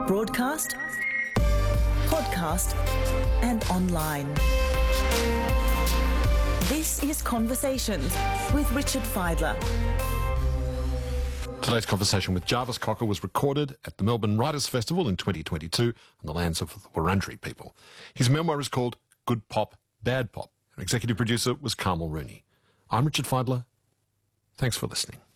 Broadcast, podcast and online. This is Conversations with Richard Fidler. Today's conversation with Jarvis Cocker was recorded at the Melbourne Writers' Festival in 2022 on the lands of the Wurundjeri people. His memoir is called Good Pop, Bad Pop. Our executive producer was Carmel Rooney. I'm Richard Fidler. Thanks for listening.